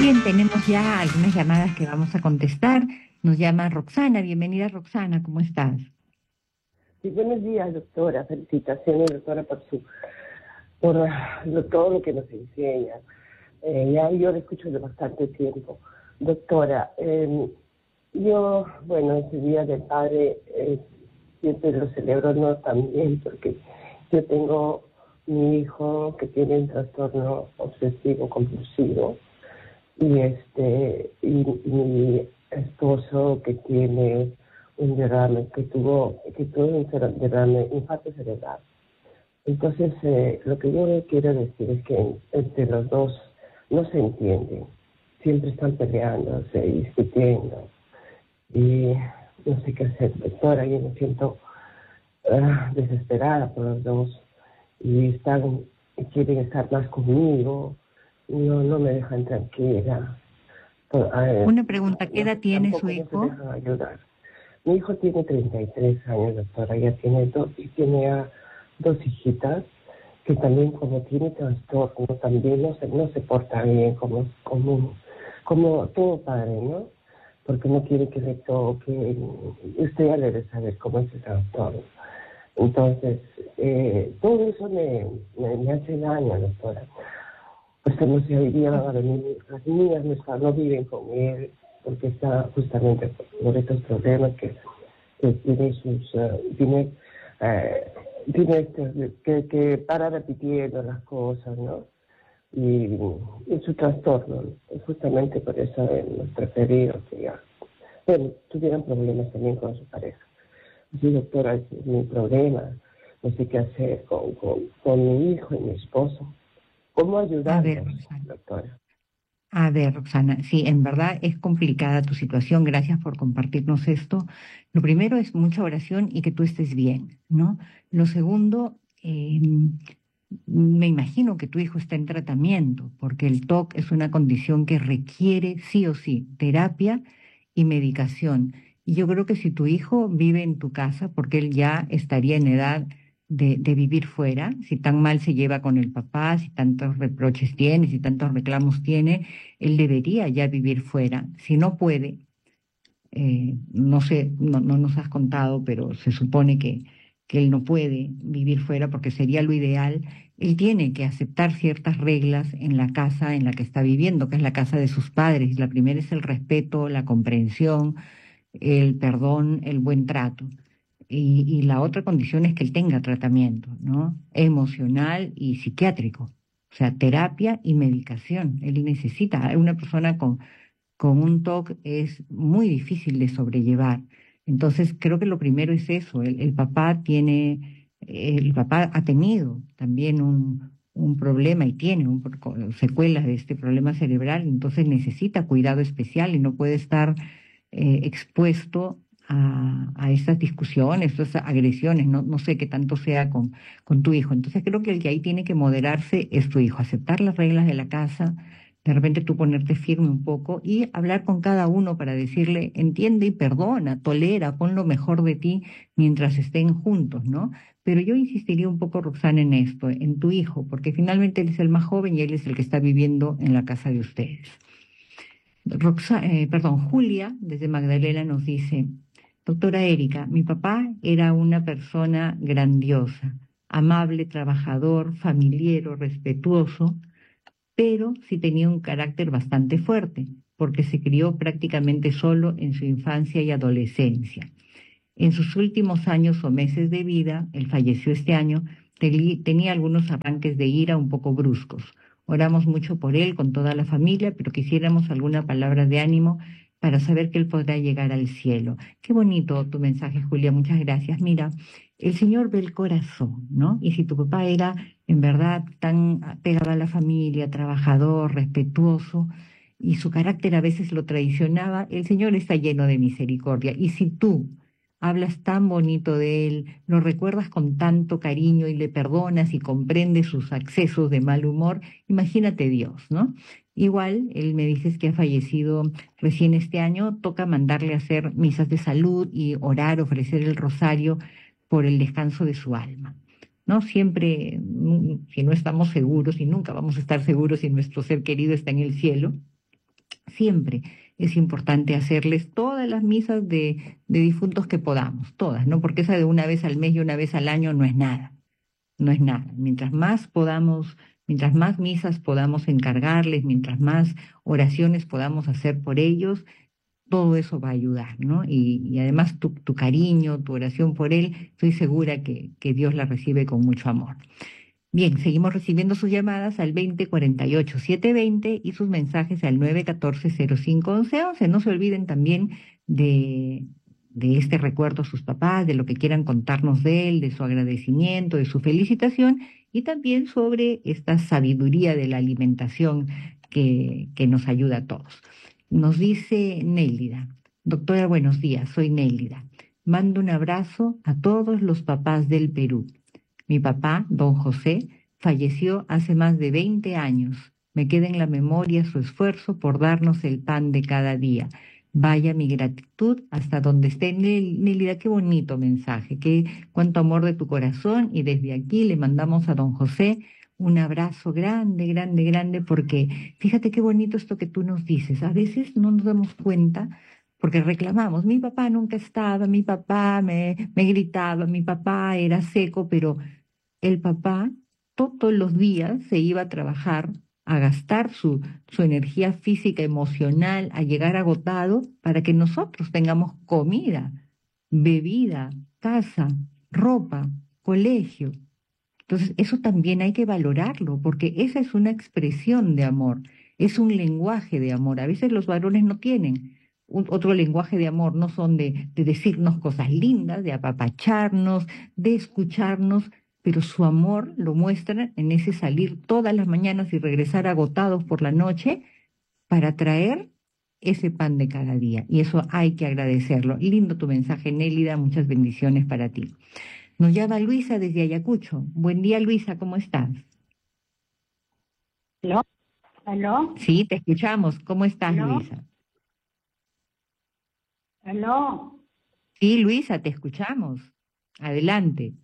Bien, tenemos ya algunas llamadas que vamos a contestar. Nos llama Roxana. Bienvenida, Roxana, ¿cómo estás? Sí, buenos días, doctora. Felicitaciones, doctora, por todo lo que nos enseña. Ya yo lo escucho de bastante tiempo. Doctora, bueno, ese Día del Padre siempre lo celebro, no también, porque yo tengo mi hijo que tiene un trastorno obsesivo compulsivo y mi esposo que tiene un derrame, que tuvo un derrame, infarto cerebral. Entonces, lo que yo le quiero decir es que entre los dos no se entienden, siempre están peleándose y discutiendo, y no sé qué hacer, doctora. Yo me siento desesperada por los dos, y quieren estar más conmigo, no me dejan tranquila. Una pregunta, ¿qué No, edad tiene su tampoco no se hijo? dejan ayudar. Mi hijo tiene 33 años, doctora, ya tiene dos hijitas que también, como tiene trastorno, también no se porta bien como todo padre, ¿no? Porque no quiere que le toque. Usted ya debe saber cómo es el trastorno. Entonces, todo eso me hace daño, doctora. Pues no sé, hoy día van a venir las niñas, no viven con él, porque está justamente por estos problemas que tiene que para repitiendo las cosas, ¿no? Y su trastorno, justamente por eso hemos preferido que ya, bueno, tuvieran problemas también con su pareja. Sí, doctora, ese es mi problema, no sé qué hacer con mi hijo y mi esposo. ¿Cómo A ver, ayudarlos, Roxana. doctora? A ver, Roxana, sí, en verdad es complicada tu situación. Gracias por compartirnos esto. Lo primero es mucha oración y que tú estés bien, ¿no? Lo segundo, me imagino que tu hijo está en tratamiento, porque el TOC es una condición que requiere sí o sí terapia y medicación. Y yo creo que si tu hijo vive en tu casa, porque él ya estaría en edad de vivir fuera, si tan mal se lleva con el papá, si tantos reproches tiene, si tantos reclamos tiene, él debería ya vivir fuera. Si no puede, no sé, no nos has contado, pero se supone que él no puede vivir fuera porque sería lo ideal. Él tiene que aceptar ciertas reglas en la casa en la que está viviendo, que es la casa de sus padres. La primera es el respeto, la comprensión, el perdón, el buen trato. Y la otra condición es que él tenga tratamiento, ¿no? Emocional y psiquiátrico. O sea, terapia y medicación. Él necesita, una persona con un TOC es muy difícil de sobrellevar. Entonces, creo que lo primero es eso. El papá ha tenido también un problema y tiene secuelas de este problema cerebral, entonces necesita cuidado especial y no puede estar expuesto a estas discusiones, estas agresiones, no sé qué tanto sea con tu hijo. Entonces, creo que el que ahí tiene que moderarse es tu hijo, aceptar las reglas de la casa, de repente tú ponerte firme un poco y hablar con cada uno para decirle, entiende y perdona, tolera, pon lo mejor de ti mientras estén juntos, ¿no? Pero yo insistiría un poco, Roxana, en esto, en tu hijo, porque finalmente él es el más joven y él es el que está viviendo en la casa de ustedes. Julia, desde Magdalena, nos dice, doctora Erika, mi papá era una persona grandiosa, amable, trabajador, familiero, respetuoso, pero sí tenía un carácter bastante fuerte, porque se crió prácticamente solo en su infancia y adolescencia. En sus últimos años o meses de vida, él falleció este año, tenía algunos arranques de ira un poco bruscos. Oramos mucho por él con toda la familia, pero quisiéramos alguna palabra de ánimo para saber que él podrá llegar al cielo. Qué bonito tu mensaje, Julia, muchas gracias. Mira, el Señor ve el corazón, ¿no? Y si tu papá era en verdad tan apegado a la familia, trabajador, respetuoso, y su carácter a veces lo traicionaba, el Señor está lleno de misericordia. Y si tú hablas tan bonito de él, lo recuerdas con tanto cariño y le perdonas y comprendes sus accesos de mal humor, imagínate Dios, ¿no? Igual, él me dices que ha fallecido recién este año, toca mandarle a hacer misas de salud y orar, ofrecer el rosario por el descanso de su alma. ¿No? Siempre, si no estamos seguros, y nunca vamos a estar seguros si nuestro ser querido está en el cielo, siempre es importante hacerles todas las misas de difuntos que podamos, todas, ¿no? Porque esa de una vez al mes y una vez al año no es nada, no es nada. Mientras más misas podamos encargarles, mientras más oraciones podamos hacer por ellos, todo eso va a ayudar, ¿no? Y además tu cariño, tu oración por él, estoy segura que Dios la recibe con mucho amor. Bien, seguimos recibiendo sus llamadas al 2048-720 y sus mensajes al 914-0511. No se olviden también de este recuerdo a sus papás, de lo que quieran contarnos de él, de su agradecimiento, de su felicitación y también sobre esta sabiduría de la alimentación que nos ayuda a todos. Nos dice Nélida: doctora, buenos días, soy Nélida. Mando un abrazo a todos los papás del Perú. Mi papá, don José, falleció hace más de 20 años. Me queda en la memoria su esfuerzo por darnos el pan de cada día. Vaya mi gratitud hasta donde esté. Nélida, qué bonito mensaje, cuánto amor de tu corazón. Y desde aquí le mandamos a don José un abrazo grande, grande, grande, porque fíjate qué bonito esto que tú nos dices. A veces no nos damos cuenta porque reclamamos, mi papá nunca estaba, mi papá me gritaba, mi papá era seco, pero el papá todos los días se iba a trabajar, a gastar su energía física, emocional, a llegar agotado para que nosotros tengamos comida, bebida, casa, ropa, colegio. Entonces, eso también hay que valorarlo, porque esa es una expresión de amor, es un lenguaje de amor. A veces los varones no tienen otro lenguaje de amor, no son de decirnos cosas lindas, de apapacharnos, de escucharnos, pero su amor lo muestran en ese salir todas las mañanas y regresar agotados por la noche para traer ese pan de cada día. Y eso hay que agradecerlo. Lindo tu mensaje, Nélida, muchas bendiciones para ti. Nos llama Luisa desde Ayacucho. Buen día, Luisa, ¿cómo estás? ¿Aló? ¿Aló? Sí, te escuchamos. ¿Cómo estás, ¿Aló? Luisa? ¿Aló? Sí, Luisa, te escuchamos. Adelante.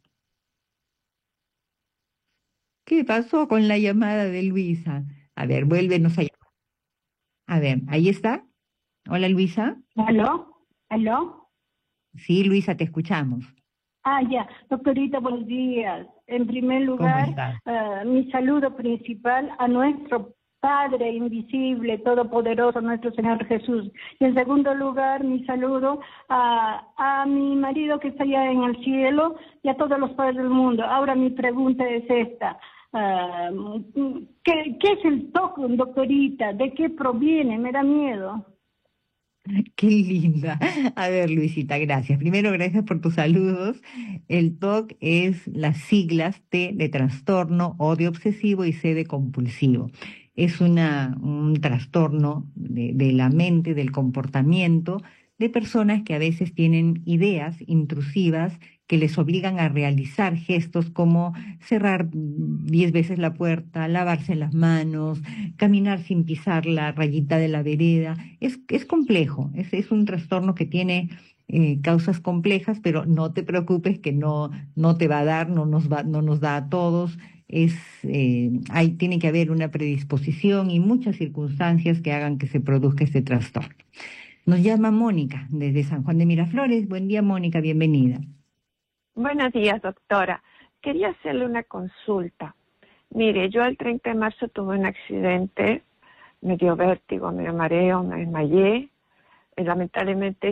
¿Qué pasó con la llamada de Luisa? A ver, vuélvenos a llamar. A ver, ¿ahí está? Hola, Luisa. ¿Aló? ¿Aló? Sí, Luisa, te escuchamos. Ya, doctorita, buenos días. En primer ¿Cómo lugar, estás? mi saludo principal a nuestro Padre invisible, todopoderoso, nuestro Señor Jesús. Y en segundo lugar, mi saludo a mi marido que está allá en el cielo y a todos los padres del mundo. Ahora mi pregunta es esta. ¿Qué es el TOC, doctorita? ¿De qué proviene? Me da miedo. Qué linda. A ver, Luisita, gracias. Primero, gracias por tus saludos. El TOC es las siglas T de trastorno, O de obsesivo y C de compulsivo. Es un trastorno de la mente, del comportamiento de personas que a veces tienen ideas intrusivas que les obligan a realizar gestos como cerrar 10 veces la puerta, lavarse las manos, caminar sin pisar la rayita de la vereda. Es complejo, es un trastorno que tiene causas complejas, pero no te preocupes que no te va a dar, no nos da a todos. Tiene que haber una predisposición y muchas circunstancias que hagan que se produzca este trastorno. Nos llama Mónica desde San Juan de Miraflores. Buen día, Mónica, bienvenida. Buenos días, doctora. Quería hacerle una consulta. Mire, yo el 30 de marzo tuve un accidente, me dio vértigo, me dio mareo, me desmayé. Lamentablemente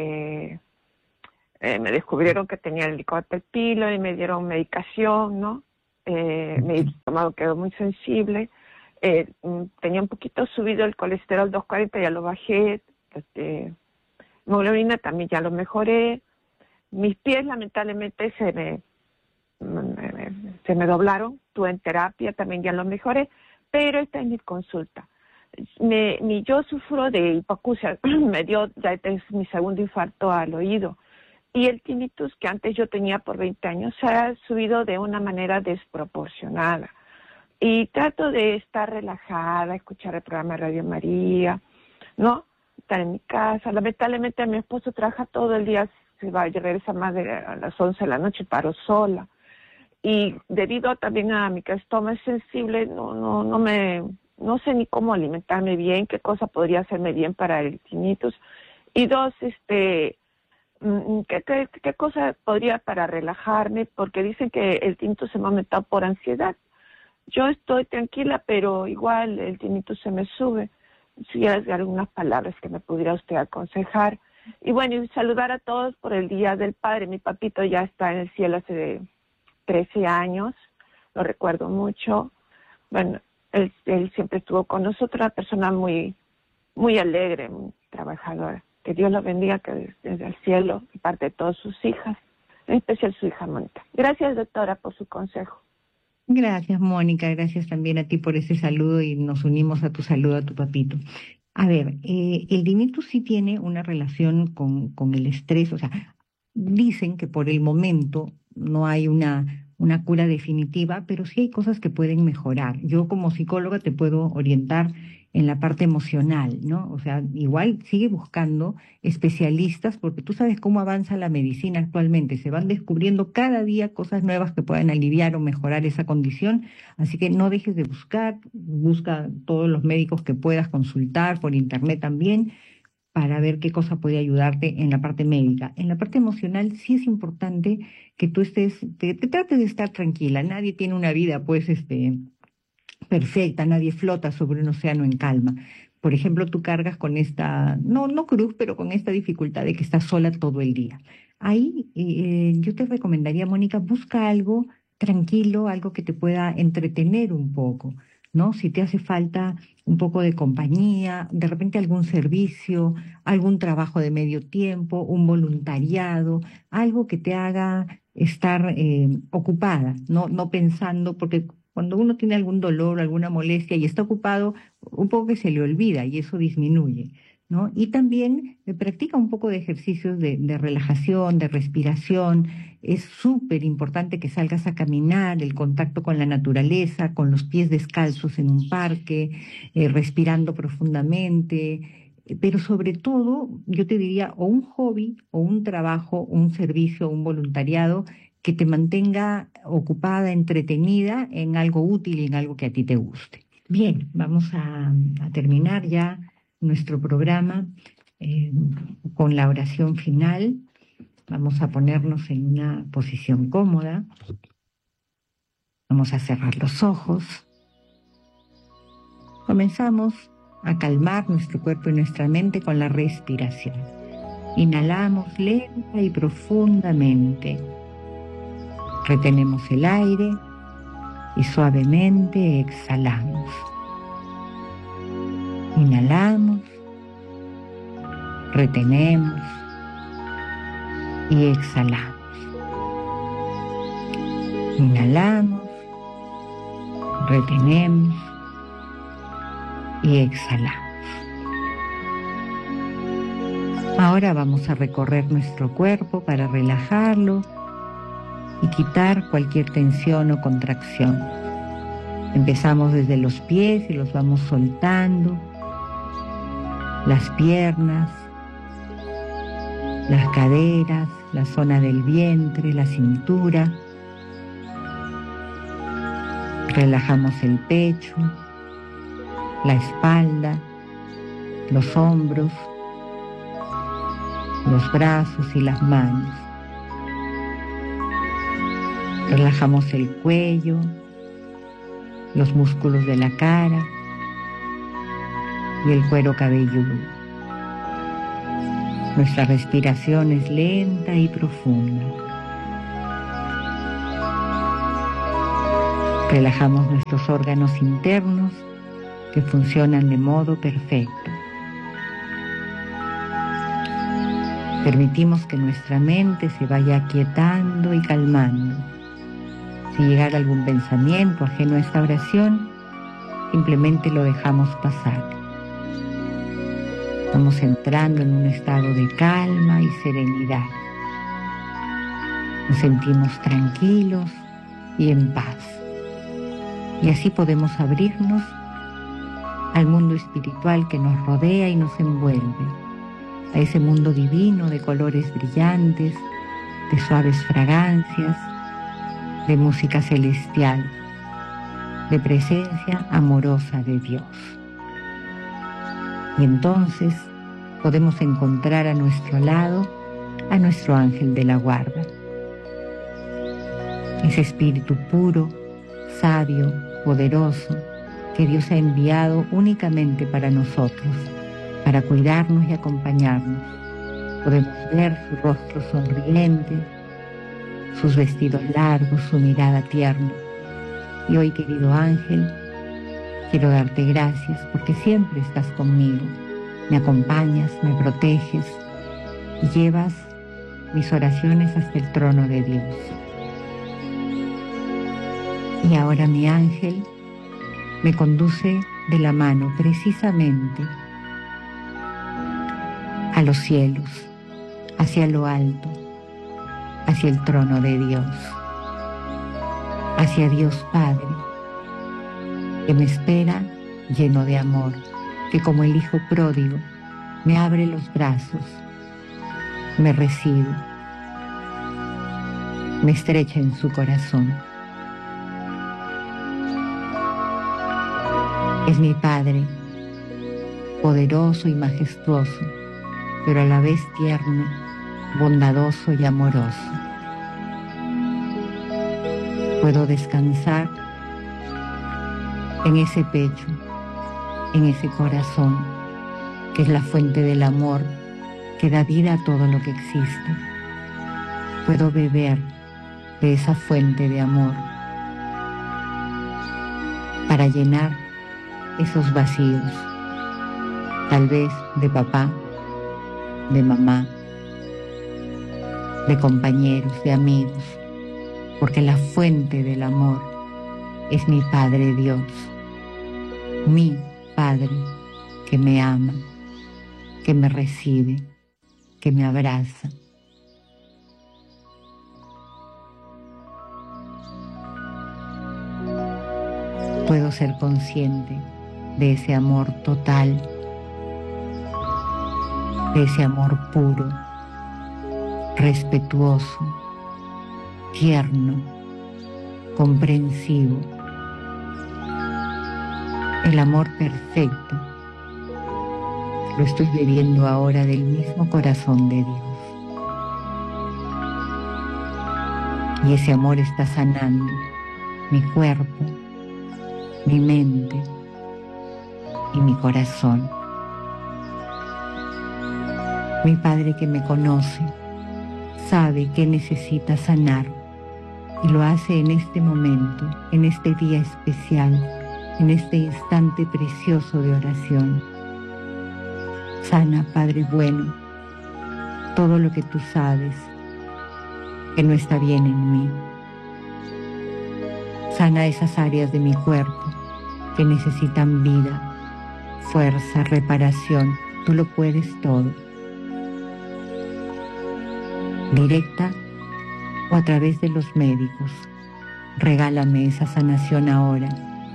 me descubrieron que tenía el helicóptero pilo y me dieron medicación, ¿no? Mi estómago quedó muy sensible. Tenía un poquito subido el colesterol 240, ya lo bajé. Hemoglobina también ya lo mejoré. Mis pies lamentablemente se me doblaron, tuve en terapia, también ya lo mejoré, pero esta es mi consulta. Yo sufro de hipoacusia, ya es mi segundo infarto al oído, y el tinnitus que antes yo tenía por 20 años se ha subido de una manera desproporcionada. Y trato de estar relajada, escuchar el programa de Radio María, ¿no? Estar en mi casa. Lamentablemente mi esposo trabaja todo el día, se va y regresa más a las 11 de la noche, paro sola. Y debido también a mi estómago es sensible, no me no sé ni cómo alimentarme bien, qué cosa podría hacerme bien para el tinnitus. Y dos, ¿qué cosa podría para relajarme? Porque dicen que el tinnitus se me ha aumentado por ansiedad. Yo estoy tranquila, pero igual el tinnitus se me sube. Si hay algunas palabras que me pudiera usted aconsejar. Y bueno, y saludar a todos por el Día del Padre. Mi papito ya está en el cielo hace 13 años, lo recuerdo mucho. Bueno, él siempre estuvo con nosotros, una persona muy, muy alegre, muy trabajadora. Que Dios lo bendiga, que desde el cielo, de parte de todas sus hijas, en especial su hija Mónica. Gracias, doctora, por su consejo. Gracias, Mónica. Gracias también a ti por ese saludo y nos unimos a tu saludo a tu papito. A ver, el tinnitus sí tiene una relación con el estrés. O sea, dicen que por el momento no hay una cura definitiva, pero sí hay cosas que pueden mejorar. Yo como psicóloga te puedo orientar en la parte emocional, ¿no? O sea, igual sigue buscando especialistas porque tú sabes cómo avanza la medicina actualmente. Se van descubriendo cada día cosas nuevas que puedan aliviar o mejorar esa condición. Así que no dejes de busca todos los médicos que puedas consultar por internet también para ver qué cosa puede ayudarte en la parte médica. En la parte emocional sí es importante que tú te trates de estar tranquila. Nadie tiene una vida, pues, perfecta, nadie flota sobre un océano en calma. Por ejemplo, tú cargas con esta, no cruz, pero con esta dificultad de que estás sola todo el día. Ahí yo te recomendaría, Mónica, busca algo tranquilo, algo que te pueda entretener un poco, ¿no? Si te hace falta un poco de compañía, de repente algún servicio, algún trabajo de medio tiempo, un voluntariado, algo que te haga estar ocupada, no pensando, porque cuando uno tiene algún dolor, alguna molestia y está ocupado, un poco que se le olvida y eso disminuye, ¿no? Y también practica un poco de ejercicios de relajación, de respiración. Es súper importante que salgas a caminar, el contacto con la naturaleza, con los pies descalzos en un parque, respirando profundamente. Pero sobre todo, yo te diría, o un hobby, o un trabajo, un servicio, un voluntariado que te mantenga ocupada, entretenida en algo útil y en algo que a ti te guste. Bien, vamos a terminar ya nuestro programa con la oración final. Vamos a ponernos en una posición cómoda. Vamos a cerrar los ojos. Comenzamos a calmar nuestro cuerpo y nuestra mente con la respiración. Inhalamos lenta y profundamente. Retenemos el aire y suavemente exhalamos. Inhalamos, retenemos y exhalamos. Inhalamos, retenemos y exhalamos. Ahora vamos a recorrer nuestro cuerpo para relajarlo y quitar cualquier tensión o contracción. Empezamos desde los pies y los vamos soltando, las piernas, las caderas, la zona del vientre, la cintura. Relajamos el pecho, la espalda, los hombros, los brazos y las manos. Relajamos el cuello, los músculos de la cara y el cuero cabelludo. Nuestra respiración es lenta y profunda. Relajamos nuestros órganos internos que funcionan de modo perfecto. Permitimos que nuestra mente se vaya aquietando y calmando. Si llegara algún pensamiento ajeno a esta oración, simplemente lo dejamos pasar. Estamos entrando en un estado de calma y serenidad. Nos sentimos tranquilos y en paz. Y así podemos abrirnos al mundo espiritual que nos rodea y nos envuelve, a ese mundo divino de colores brillantes, de suaves fragancias, de música celestial, de presencia amorosa de Dios. Y entonces podemos encontrar a nuestro lado a nuestro ángel de la guarda. Ese espíritu puro, sabio, poderoso, que Dios ha enviado únicamente para nosotros, para cuidarnos y acompañarnos. Podemos ver su rostro sonriente, sus vestidos largos, su mirada tierna. Y hoy, querido ángel, quiero darte gracias porque siempre estás conmigo, me acompañas, me proteges y llevas mis oraciones hasta el trono de Dios. Y ahora mi ángel me conduce de la mano precisamente a los cielos, hacia lo alto, hacia el trono de Dios, hacia Dios Padre, que me espera lleno de amor, que como el hijo pródigo me abre los brazos, me recibe, me estrecha en su corazón. Es mi Padre, poderoso y majestuoso, pero a la vez tierno, bondadoso y amoroso. Puedo descansar en ese pecho, en ese corazón, que es la fuente del amor que da vida a todo lo que existe. Puedo beber de esa fuente de amor para llenar esos vacíos, tal vez de papá, de mamá, de compañeros, de amigos, porque la fuente del amor es mi Padre Dios, mi Padre que me ama, que me recibe, que me abraza. Puedo ser consciente de ese amor total, de ese amor puro, respetuoso, tierno, comprensivo, el amor perfecto. Lo estoy bebiendo ahora del mismo corazón de Dios. Y ese amor está sanando mi cuerpo, mi mente y mi corazón. Mi Padre que me conoce, sabe que necesita sanar y lo hace en este momento, en este día especial, en este instante precioso de oración. Sana, Padre bueno, todo lo que tú sabes que no está bien en mí. Sana esas áreas de mi cuerpo que necesitan vida, fuerza, reparación. Tú lo puedes todo. Directa o a través de los médicos. Regálame esa sanación ahora.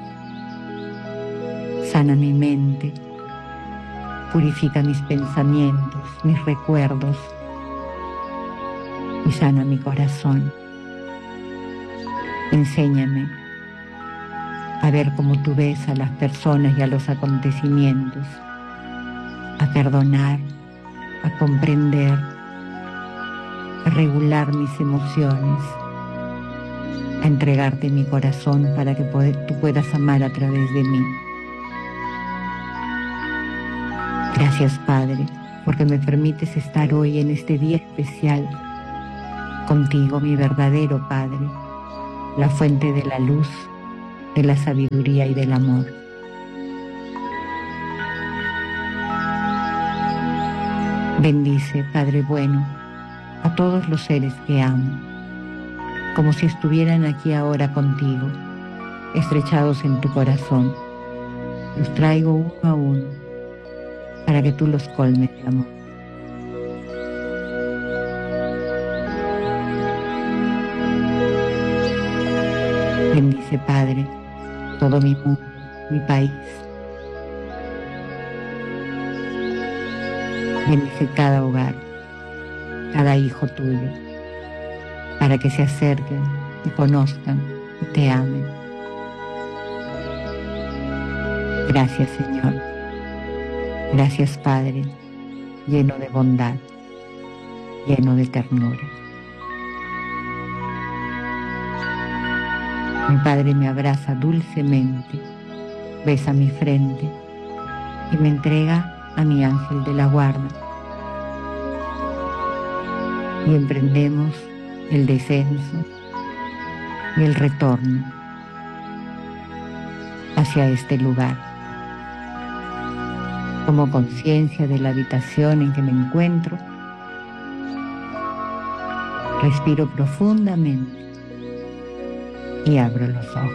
Sana mi mente. Purifica mis pensamientos, mis recuerdos. Y sana mi corazón. Enséñame a ver cómo tú ves a las personas y a los acontecimientos, a perdonar, a comprender, a regular mis emociones, a entregarte mi corazón para que tú puedas amar a través de mí. Gracias, Padre, porque me permites estar hoy en este día especial contigo, mi verdadero Padre, la fuente de la luz, de la sabiduría y del amor. Bendice, Padre bueno, a todos los seres que amo, como si estuvieran aquí ahora contigo, estrechados en tu corazón. Los traigo uno a uno, para que tú los colmes de amor. Bendice, Padre, todo mi mundo, mi país. Bendice cada hogar, cada hijo tuyo, para que se acerquen, te conozcan y te amen. Gracias, Señor. Gracias, Padre, lleno de bondad, lleno de ternura. Mi Padre me abraza dulcemente, besa mi frente y me entrega a mi ángel de la guarda. Y emprendemos el descenso y el retorno hacia este lugar. Tomo conciencia de la habitación en que me encuentro. Respiro profundamente y abro los ojos.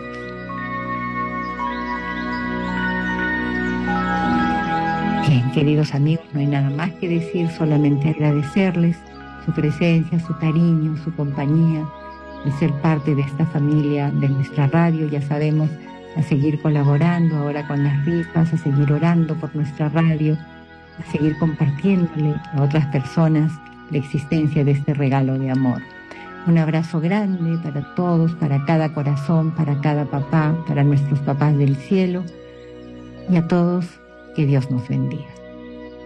Bien, queridos amigos, no hay nada más que decir, solamente agradecerles su presencia, su cariño, su compañía, de ser parte de esta familia de nuestra radio. Ya sabemos, a seguir colaborando ahora con las rifas, a seguir orando por nuestra radio, a seguir compartiéndole a otras personas la existencia de este regalo de amor. Un abrazo grande para todos, para cada corazón, para cada papá, para nuestros papás del cielo, y a todos, que Dios nos bendiga.